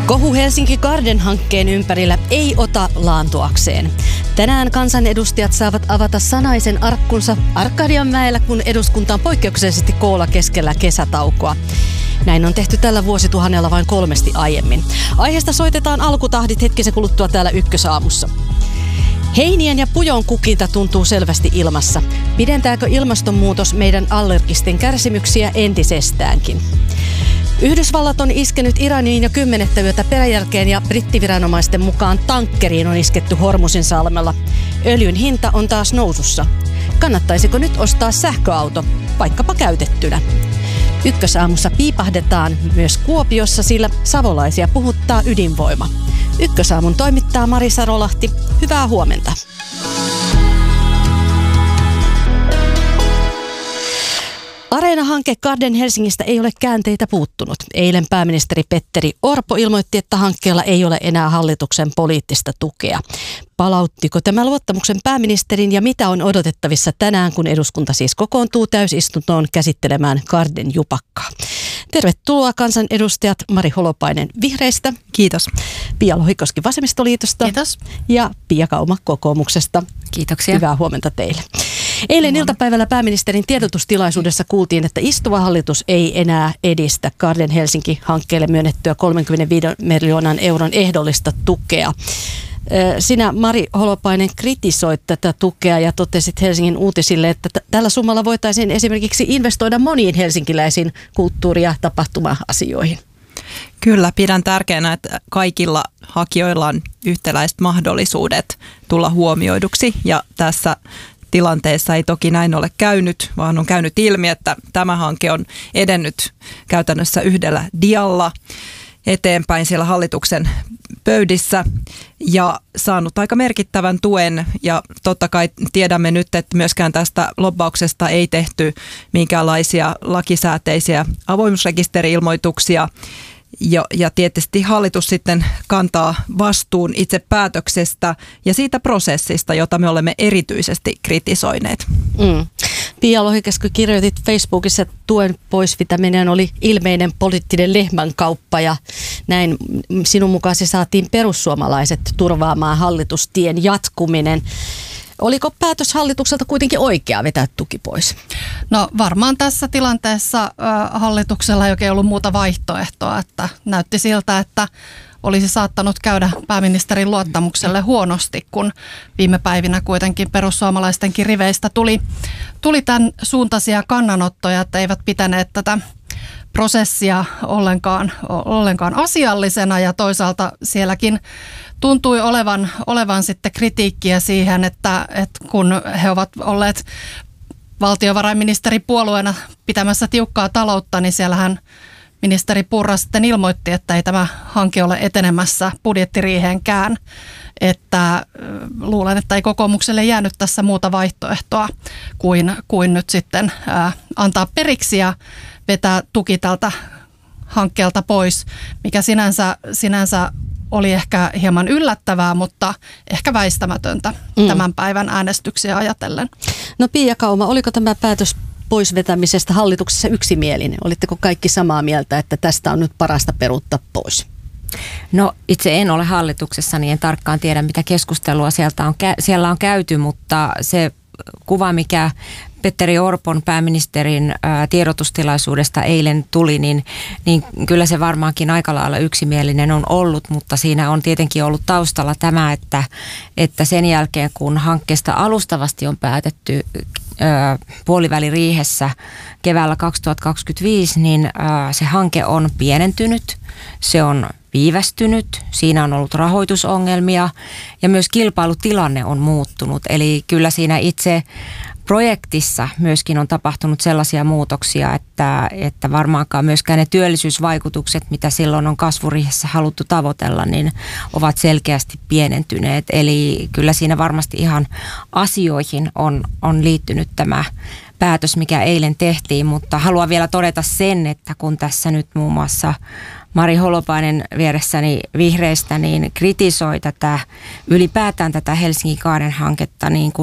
Kohu Helsinki Garden-hankkeen ympärillä ei ota laantuakseen. Tänään kansanedustajat saavat avata sanaisen arkkunsa Arkadianmäellä, kun eduskunta on poikkeuksellisesti koolla keskellä kesätaukoa. Näin on tehty tällä vuosituhannella vain 3 aiemmin. Aiheesta soitetaan alkutahdit hetkisen kuluttua täällä Ykkösaamussa. Heinien ja pujon kukinta tuntuu selvästi ilmassa. Pidentääkö ilmastonmuutos meidän allergisten kärsimyksiä entisestäänkin? Yhdysvallat on iskenyt Iraniin jo 10. yötä peräjälkeen ja brittiviranomaisten mukaan tankkeriin on isketty Hormuzin salmella. Öljyn hinta on taas nousussa. Kannattaisiko nyt ostaa sähköauto, vaikkapa käytettynä? Ykkösaamussa piipahdetaan myös Kuopiossa, sillä savolaisia puhuttaa ydinvoima. Ykkösaamun toimittaa Mari Sarolahti. Hyvää huomenta. Areena-hanke Garden Helsingistä ei ole käänteitä puuttunut. Eilen pääministeri Petteri Orpo ilmoitti, että hankkeella ei ole enää hallituksen poliittista tukea. Palauttiko tämä luottamuksen pääministerin ja mitä on odotettavissa tänään, kun eduskunta siis kokoontuu täysistuntoon käsittelemään Garden-jupakkaa? Tervetuloa kansanedustajat Mari Holopainen Vihreistä. Kiitos. Pia Lohikoski Vasemmistoliitosta. Kiitos. Ja Pia Kauma Kokoomuksesta. Kiitoksia. Hyvää huomenta teille. Eilen iltapäivällä pääministerin tiedotustilaisuudessa kuultiin, että istuva hallitus ei enää edistä Garden Helsinki-hankkeelle myönnettyä 35 miljoonan euron ehdollista tukea. Sinä, Mari Holopainen, kritisoit tätä tukea ja totesit Helsingin Uutisille, että tällä summalla voitaisiin esimerkiksi investoida moniin helsinkiläisiin kulttuuri- ja tapahtuma-asioihin. Kyllä, pidän tärkeänä, että kaikilla hakijoilla on yhtäläiset mahdollisuudet tulla huomioiduksi ja tässä tilanteessa ei toki näin ole käynyt, vaan on käynyt ilmi, että tämä hanke on edennyt käytännössä yhdellä dialla eteenpäin siellä hallituksen pöydissä ja saanut aika merkittävän tuen ja totta kai tiedämme nyt, että myöskään tästä lobbauksesta ei tehty minkäänlaisia lakisääteisiä avoimuusrekisteri-ilmoituksia. Ja tietysti hallitus sitten kantaa vastuun itse päätöksestä ja siitä prosessista, jota me olemme erityisesti kritisoineet. Pia Lohikoski, kirjoitit Facebookissa, että tuen poisvetäminen oli ilmeinen poliittinen lehmänkauppa ja näin sinun mukaan se saatiin perussuomalaiset turvaamaan hallitustien jatkuminen. Oliko päätös hallitukselta kuitenkin oikea vetää tuki pois? No varmaan tässä tilanteessa hallituksella ei oikein ollut muuta vaihtoehtoa, että näytti siltä, että olisi saattanut käydä pääministerin luottamukselle huonosti, kun viime päivinä kuitenkin perussuomalaistenkin riveistä tuli tämän suuntaisia kannanottoja, että eivät pitäneet tätä prosessia ollenkaan asiallisena ja toisaalta sielläkin tuntui olevan sitten kritiikkiä siihen, että kun he ovat olleet valtiovarainministeripuolueena pitämässä tiukkaa taloutta, niin siellähän ministeri Purra sitten ilmoitti, että ei tämä hanke ole etenemässä budjettiriiheenkään. Että luulen, että ei kokoomukselle jäänyt tässä muuta vaihtoehtoa kuin nyt sitten antaa periksi ja vetää tuki tältä hankkeelta pois, mikä sinänsä oli ehkä hieman yllättävää, mutta ehkä väistämätöntä tämän päivän äänestyksiä ajatellen. No Pia Kauma, oliko tämä päätös poisvetämisestä hallituksessa yksimielinen? Olitteko kaikki samaa mieltä, että tästä on nyt parasta peruuttaa pois? No itse en ole hallituksessa, niin en tarkkaan tiedä mitä keskustelua siellä on käyty, mutta se kuva, mikä Petteri Orpon pääministerin tiedotustilaisuudesta eilen tuli, niin kyllä se varmaankin aika lailla yksimielinen on ollut, mutta siinä on tietenkin ollut taustalla tämä, että sen jälkeen kun hankkeesta alustavasti on päätetty puoliväliriihessä keväällä 2025, niin se hanke on pienentynyt, se on viivästynyt, siinä on ollut rahoitusongelmia ja myös kilpailutilanne on muuttunut. Eli kyllä siinä itse projektissa myöskin on tapahtunut sellaisia muutoksia, että varmaankaan myöskään ne työllisyysvaikutukset, mitä silloin on kasvuriihessä haluttu tavoitella, niin ovat selkeästi pienentyneet. Eli kyllä siinä varmasti ihan asioihin on liittynyt tämä päätös, mikä eilen tehtiin, mutta haluan vielä todeta sen, että kun tässä nyt muun muassa Mari Holopainen vieressäni Vihreistä niin kritisoi ylipäätään tätä Helsingin Garden-hanketta niin kuin